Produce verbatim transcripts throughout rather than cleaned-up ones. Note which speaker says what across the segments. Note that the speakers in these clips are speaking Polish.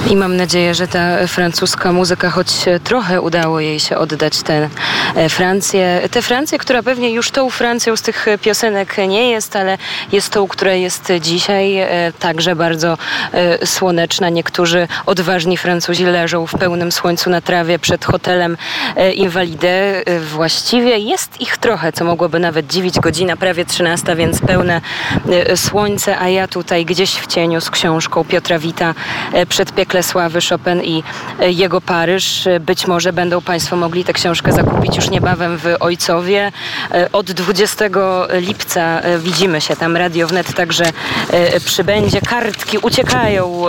Speaker 1: I mam nadzieję, że ta francuska muzyka, choć trochę udało jej się oddać tę Francję, tę Francję, która pewnie już tą Francją z tych piosenek nie jest, ale jest tą, która jest dzisiaj, także bardzo słoneczna. Niektórzy odważni Francuzi leżą w pełnym słońcu na trawie przed hotelem Invalides. Właściwie jest ich trochę, co mogłoby nawet dziwić. Godzina prawie trzynasta, więc pełne słońce, a ja tutaj gdzieś w cieniu z książką Piotra Wita Przed piekle sławy, Chopin i jego Paryż. Być może będą Państwo mogli tę książkę zakupić już niebawem w Ojcowie. Od dwudziestego lipca widzimy się tam. Radio Wnet także przybędzie. Kartki uciekają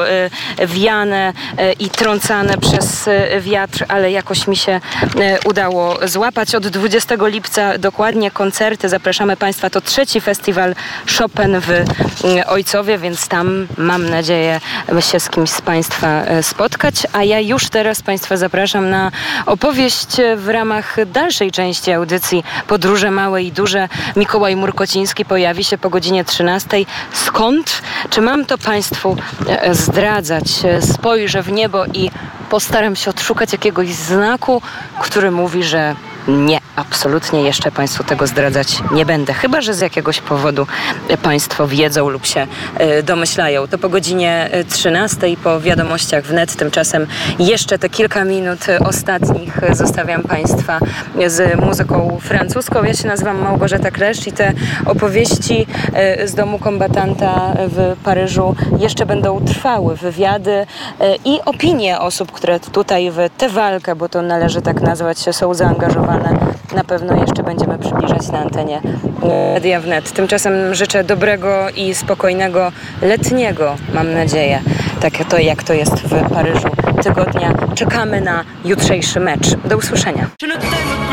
Speaker 1: wiane i trącane przez wiatr, ale jakoś mi się udało złapać. Od dwudziestego lipca dokładnie koncerty. Zapraszamy Państwa. To trzeci festiwal Chopin w Ojcowie, więc tam mam nadzieję się z kimś z Państwa spotkać. A ja już teraz Państwa zapraszam na opowieść w ramach dalszej części audycji Podróże małe i duże. Mikołaj Murkociński pojawi się po godzinie trzynastej. Skąd? Czy mam to Państwu zdradzać? Spojrzę w niebo i postaram się odszukać jakiegoś znaku, który mówi, że nie, absolutnie jeszcze Państwu tego zdradzać nie będę. Chyba że z jakiegoś powodu Państwo wiedzą lub się domyślają. To po godzinie trzynastej, po wiadomościach wnet. Tymczasem jeszcze te kilka minut ostatnich zostawiam Państwa z muzyką francuską. Ja się nazywam Małgorzata Kleszcz i te opowieści z domu kombatanta w Paryżu jeszcze będą trwały. Wywiady i opinie osób, które tutaj w tę walkę, bo to należy tak nazwać, są zaangażowane. Na pewno jeszcze będziemy przybliżać na antenie Radia Wnet. Tymczasem życzę dobrego i spokojnego letniego, mam nadzieję, tak to jak to jest w Paryżu, tygodnia. Czekamy na jutrzejszy mecz. Do usłyszenia.